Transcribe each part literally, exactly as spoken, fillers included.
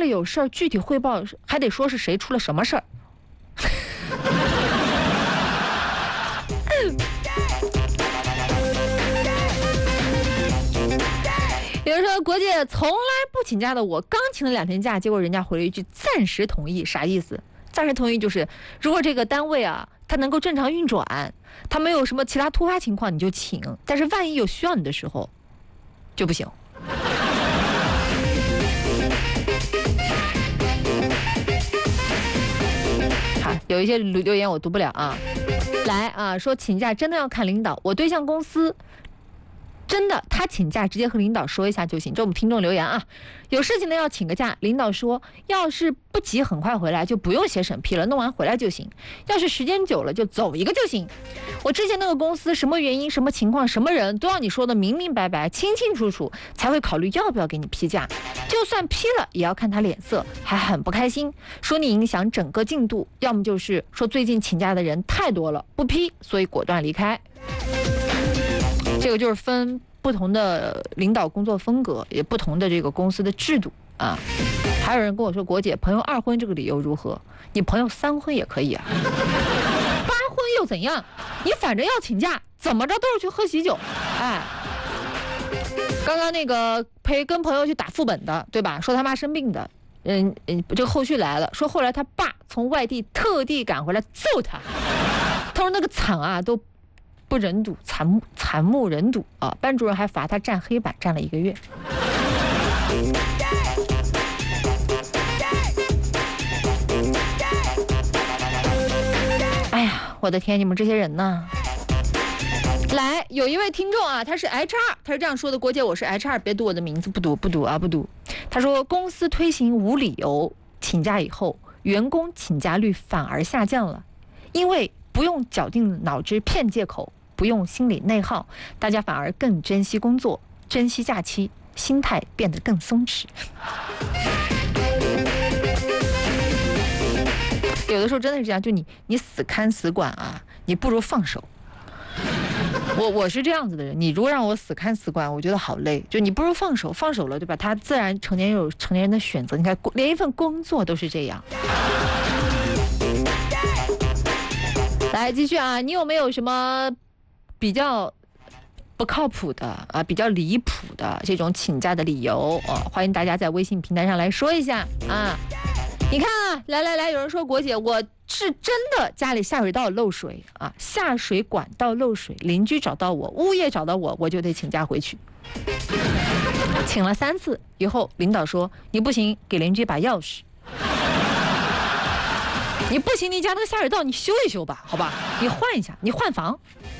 里有事儿，具体汇报还得说是谁出了什么事儿。有人说国姐从来不请假的我，刚请了两天假，结果人家回了一句暂时同意，啥意思？暂时同意就是如果这个单位啊它能够正常运转，它没有什么其他突发情况你就请，但是万一有需要你的时候就不行。好，有一些留言我读不了啊。来啊，说请假真的要看领导，我对象公司真的他请假直接和领导说一下就行。这我们听众留言啊，有事情呢要请个假，领导说要是不急很快回来就不用写审批了，弄完回来就行，要是时间久了就走一个就行。我之前那个公司什么原因什么情况什么人都要你说的明明白白清清楚楚，才会考虑要不要给你批假，就算批了也要看他脸色，还很不开心，说你影响整个进度，要么就是说最近请假的人太多了不批，所以果断离开。这个就是分不同的领导工作风格，也不同的这个公司的制度啊。还有人跟我说，国姐，朋友二婚这个理由如何？你朋友三婚也可以啊，八婚又怎样？你反正要请假，怎么着都是去喝喜酒。哎，刚刚那个陪跟朋友去打副本的，对吧？说他妈生病的，嗯嗯，这个后续来了，说后来他爸从外地特地赶回来揍他，他说那个惨啊，都不忍睹，惨目惨目忍睹啊！班主任还罚他站黑板站了一个月。哎呀，我的天，你们这些人呐！来，有一位听众啊，他是 H R， 他是这样说的：国姐，我是 H R， 别读我的名字，不读不读啊，不读。他说，公司推行无理由请假以后，员工请假率反而下降了，因为不用绞尽脑汁骗借口，不用心理内耗，大家反而更珍惜工作，珍惜假期，心态变得更松弛。有的时候真的是这样，就你你死看死管啊，你不如放手。我我是这样子的人，你如果让我死看死管，我觉得好累。就你不如放手，放手了，对吧？他自然成年人有成年人的选择。你看，连一份工作都是这样。来继续啊，你有没有什么比较不靠谱的啊，比较离谱的这种请假的理由啊？欢迎大家在微信平台上来说一下啊。你看啊，来来来，有人说国姐，我是真的家里下水道漏水啊，下水管道漏水，邻居找到我，物业找到我，我就得请假回去。请了三次以后，领导说你不行，给邻居把钥匙。你不行，你家那个下水道你修一修吧，好吧？你换一下，你换房。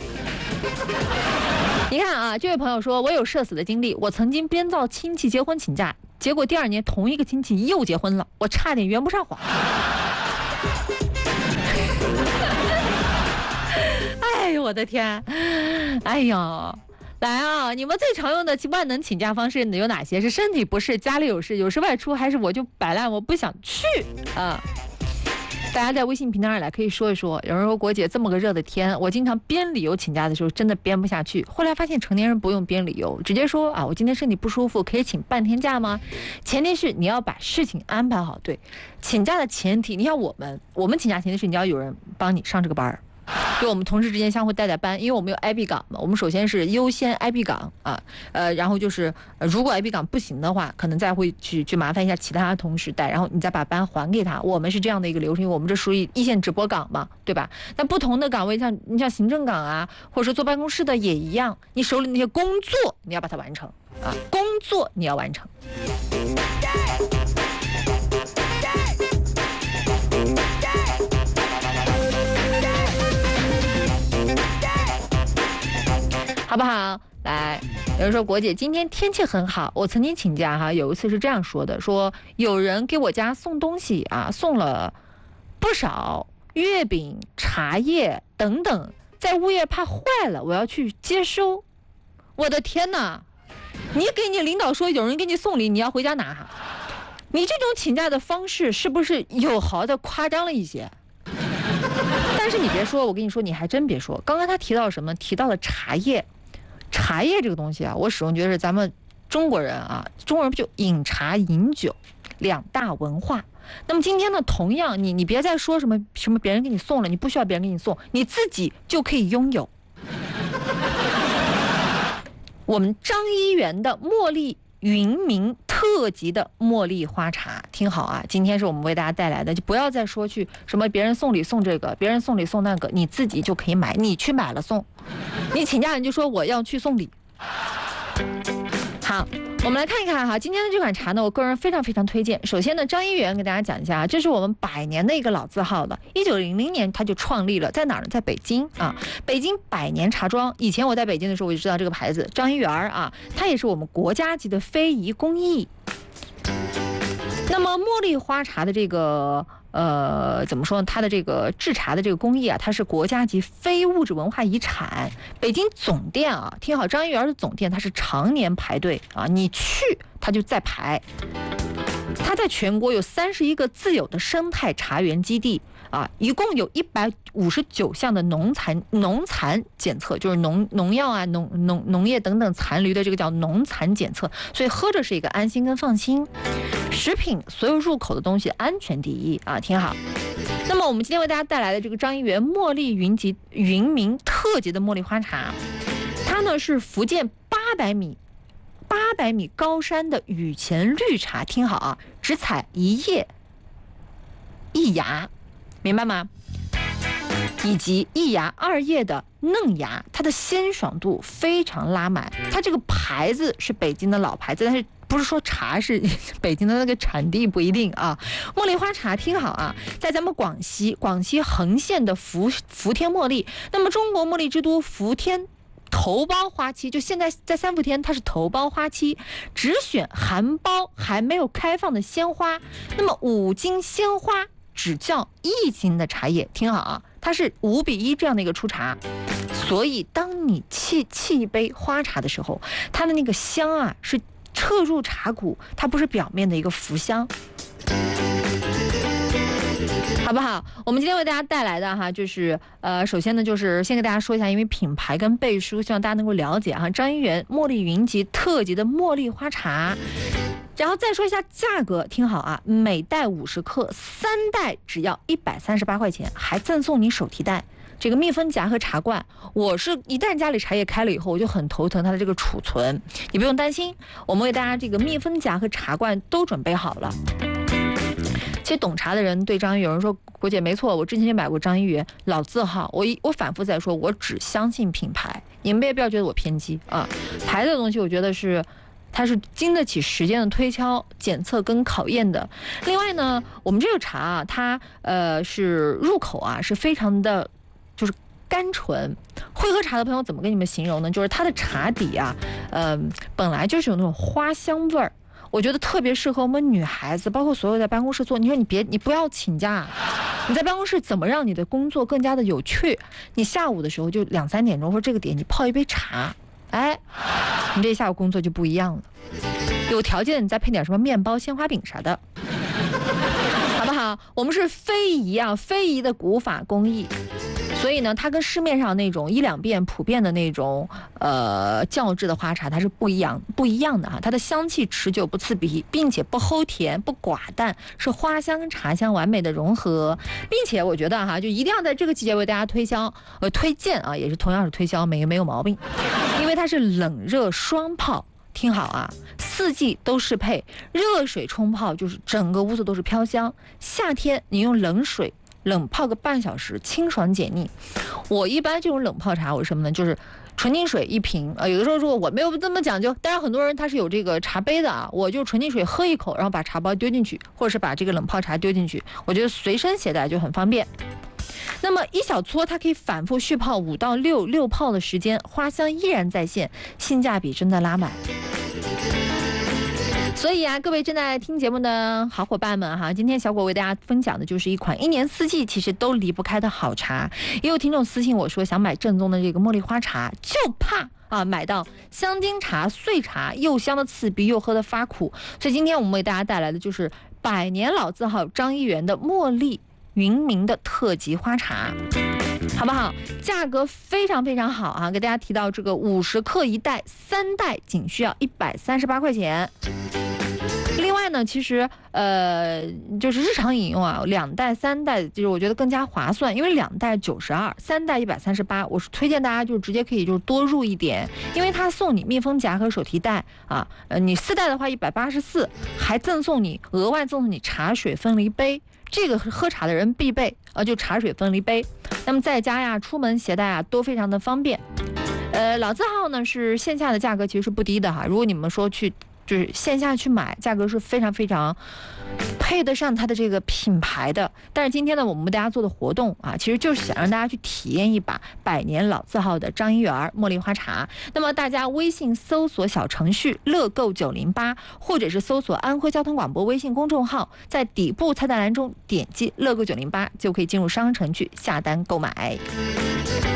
你看啊，这位朋友说，我有社死的经历，我曾经编造亲戚结婚请假，结果第二年同一个亲戚又结婚了，我差点圆不上谎。哎呦我的天，哎呦，来啊！你们最常用的万能请假方式有哪些？是身体不适、家里有事、有事外出，还是我就摆烂，我不想去啊？大家在微信平台上来可以说一说。有人说国姐这么个热的天，我经常编理由请假的时候真的编不下去。后来发现成年人不用编理由，直接说啊，我今天身体不舒服，可以请半天假吗？前提是你要把事情安排好。对，请假的前提，你看我们我们请假前提是你要有人帮你上这个班儿。就我们同事之间相互带带班，因为我们有 I B 岗嘛，我们首先是优先 I B 岗啊，呃，然后就是、呃、如果 I B 岗不行的话，可能再会去去麻烦一下其他的同事带，然后你再把班还给他。我们是这样的一个流程，因为我们这属于一线直播岗嘛，对吧？那不同的岗位，像你像行政岗啊，或者说坐办公室的也一样，你手里那些工作你要把它完成啊，工作你要完成。好不好？来，有人说国姐今天天气很好，我曾经请假哈，有一次是这样说的，说有人给我家送东西啊，送了不少月饼、茶叶等等，在物业怕坏了，我要去接收。我的天哪！你给你领导说有人给你送礼，你要回家拿哈？你这种请假的方式是不是有好的夸张了一些？但是你别说，我跟你说，你还真别说，刚刚他提到什么？提到了茶叶。茶叶这个东西啊，我始终觉得是咱们中国人啊，中国人不就饮茶饮酒， 两大文化。那么今天呢，同样你你别再说什么什么别人给你送了，你不需要别人给你送，你自己就可以拥有。我们张一元的茉莉云茗特级的茉莉花茶，听好啊！今天是我们为大家带来的，就不要再说去什么别人送礼送这个，别人送礼送那个，你自己就可以买，你去买了送。你请假你就说我要去送礼。好，我们来看一看哈，今天的这款茶呢，我个人非常非常推荐。首先呢，张一元给大家讲一下，这是我们百年的一个老字号了，一九零零年他就创立了，在哪儿呢？在北京啊，北京百年茶庄。以前我在北京的时候，我就知道这个牌子，张一元啊，它也是我们国家级的非遗工艺。那么茉莉花茶的这个呃，怎么说呢？它的这个制茶的这个工艺啊，它是国家级非物质文化遗产。北京总店啊，听好，张一元的总店它是常年排队啊，你去它就在排。它在全国有三十一个自有的生态茶园基地啊，一共有一百五十九项的农残农残检测，就是农农药啊、农农农业等等残留的这个叫农残检测，所以喝着是一个安心跟放心。食品所有入口的东西安全第一啊，听好。那么我们今天为大家带来的这个张一元茉莉云集云茗特级的茉莉花茶，它呢是福建八百米。八百米高山的雨前绿茶，听好啊，只采一叶一芽，明白吗？以及一芽二叶的嫩芽，它的鲜爽度非常拉满。它这个牌子是北京的老牌子，但是不是说茶是北京的那个产地不一定啊。茉莉花茶，听好啊，在咱们广西广西横县的福福天茉莉，那么中国茉莉之都福天头苞花期，就现在在三伏天它是头苞花期，只选含苞还没有开放的鲜花，那么五斤鲜花只叫一斤的茶叶，听好啊，它是五比一这样的一个出茶，所以当你沏沏一杯花茶的时候，它的那个香啊是彻入茶骨，它不是表面的一个浮香。好不好？我们今天为大家带来的哈，就是呃，首先呢，就是先给大家说一下，因为品牌跟背书，希望大家能够了解哈。张一元茉莉云集特级的茉莉花茶，然后再说一下价格，听好啊，每袋五十克，三袋只要一百三十八块钱，还赠送你手提袋。这个密封夹和茶罐，我是一旦家里茶叶开了以后，我就很头疼它的这个储存，你不用担心，我们为大家这个密封夹和茶罐都准备好了。其实懂茶的人对张一元，有人说国姐没错，我之前就买过张一元老字号，我一我反复在说，我只相信品牌，你们也不要觉得我偏激啊。牌子的东西，我觉得是它是经得起时间的推敲、检测跟考验的。另外呢，我们这个茶啊，它呃是入口啊是非常的，就是甘醇。会喝茶的朋友怎么跟你们形容呢？就是它的茶底啊，呃本来就是有那种花香味儿。我觉得特别适合我们女孩子，包括所有在办公室做。你说你别，你不要请假，你在办公室怎么让你的工作更加的有趣？你下午的时候就两三点钟或者这个点，你泡一杯茶，哎，你这下午工作就不一样了。有条件你再配点什么面包、鲜花饼啥的，好不好？我们是非遗啊，非遗的古法工艺。所以呢，它跟市面上那种一两遍普遍的那种呃较制的花茶，它是不一样不一样的哈。它的香气持久不刺鼻，并且不齁甜不寡淡，是花香跟茶香完美的融合，并且我觉得哈，就一定要在这个季节为大家推销呃推荐啊，也是同样是推销，没没有毛病，因为它是冷热双泡。听好啊，四季都适配，热水冲泡就是整个屋子都是飘香，夏天你用冷水冷泡个半小时，清爽解腻。我一般这种冷泡茶，我是什么呢？就是纯净水一瓶，呃，有的时候如果我没有这么讲究，当然很多人他是有这个茶杯的啊，我就纯净水喝一口，然后把茶包丢进去，或者是把这个冷泡茶丢进去，我觉得随身携带就很方便。那么一小撮它可以反复续泡五到六六泡的时间，花香依然在线，性价比真的拉满。所以啊，各位正在听节目的好伙伴们哈，今天小果为大家分享的就是一款一年四季其实都离不开的好茶。也有听众私信我说想买正宗的这个茉莉花茶，就怕啊买到香精茶、碎茶，又香的刺鼻，又喝的发苦。所以今天我们为大家带来的就是百年老字号张一元的茉莉云茗的特级花茶。好不好？价格非常非常好啊！给大家提到这个五十克一袋，三袋仅需要一百三十八块钱。另外呢？ 呢，其实呃就是日常饮用啊，两袋三袋就是我觉得更加划算，因为两袋九十二，三袋一百三十八，我是推荐大家就直接可以就是多入一点，因为它送你密封夹和手提袋啊，呃你四袋的话一百八十四，还赠送你额外赠送你茶水分离杯。这个喝茶的人必备，呃，就茶水分离杯。那么在家呀、出门携带啊，都非常的方便。呃，老字号呢是线下的价格其实是不低的哈。如果你们说去就是线下去买，价格是非常非常配得上它的这个品牌的。但是今天呢，我们为大家做的活动啊，其实就是想让大家去体验一把百年老字号的张一元茉莉花茶。那么大家微信搜索小程序乐购九零八，或者是搜索安徽交通广播微信公众号，在底部菜单栏中点击乐购九零八，就可以进入商城去下单购买。